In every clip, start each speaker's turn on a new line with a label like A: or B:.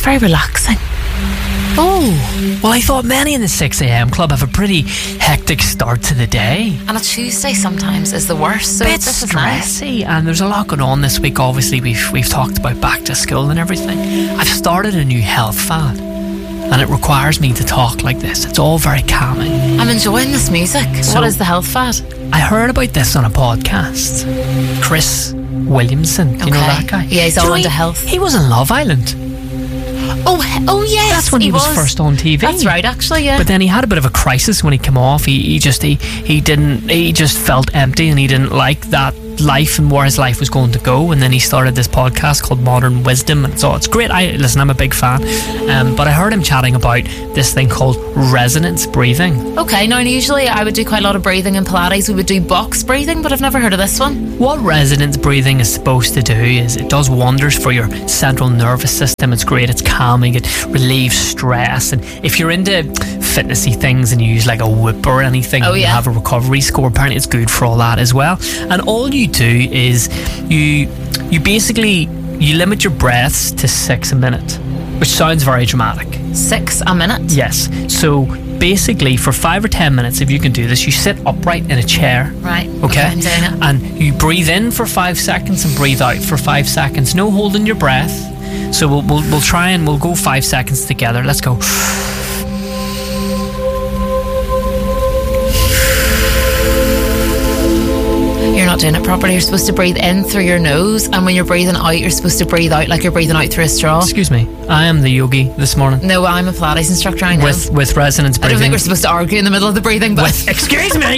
A: It's very relaxing.
B: Oh, well, I thought many in the 6am club have a pretty hectic start to the day.
A: And a Tuesday sometimes is the worst, so
B: Bit
A: this is nice.
B: stressy, and there's a lot going on this week. Obviously, we've talked about back to school and everything. I've started a new health fad, and it requires me to talk like this. It's all very calming.
A: I'm enjoying this music.
B: So-
A: What is the health fad?
B: I heard about this on a podcast. Chris Williamson, do you know that guy?
A: Yeah, he's
B: Do you
A: all
B: know
A: into health.
B: He was in Love Island.
A: Oh yes,
B: That's when he was first on TV.
A: That's right, actually, yeah.
B: But then he had a bit of a crisis when he came off. He just felt empty, and he didn't like that life and where his life was going to go. And then he started this podcast called Modern Wisdom, and so it's great. I'm a big fan. But I heard him chatting about this thing called resonance breathing.
A: Okay, now usually I would do quite a lot of breathing in Pilates. We would do box breathing, but I've never heard of this one.
B: What resonance breathing is supposed to do is it does wonders for your central nervous system. It's great, it's calming, it relieves stress. And if you're into fitnessy things and you use like a Whoop or anything, you have a recovery score, apparently it's good for all that as well. And all you do is you basically limit your breaths to 6 a minute, which sounds very dramatic.
A: 6 a minute?
B: Yes. So basically for 5 or 10 minutes, if you can do this, you sit upright in a chair.
A: Right.
B: Okay.
A: I'm doing it.
B: And you breathe in for 5 seconds and breathe out for 5 seconds. No holding your breath. So we'll try and we'll go 5 seconds together. Let's go.
A: You're not doing it properly. You're supposed to breathe in through your nose, and when you're breathing out, you're supposed to breathe out like you're breathing out through a straw.
B: Excuse me, I am the yogi this morning.
A: No, I'm a Pilates instructor, I know.
B: With resonance breathing.
A: I don't think we're supposed to argue in the middle of the breathing, but...
B: Excuse me!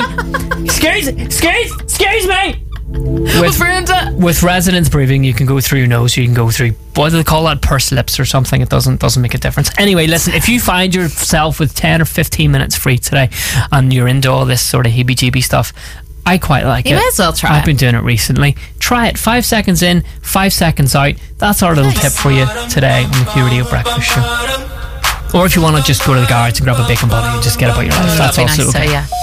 B: Excuse me! With resonance breathing, you can go through your nose, you can go through, what do they call that, pursed lips or something. It doesn't make a difference. Anyway, listen, if you find yourself with 10 or 15 minutes free today and you're into all this sort of heebie-jeebie stuff, I quite like it.
A: You may as well try
B: I've been doing it recently. Try it. 5 seconds in, 5 seconds out. That's our little tip for you today on the Q Radio Breakfast Show. Or if you want to just go to the garage and grab a bacon butty and just get about your life, that's also
A: nice,
B: okay.
A: so, yeah.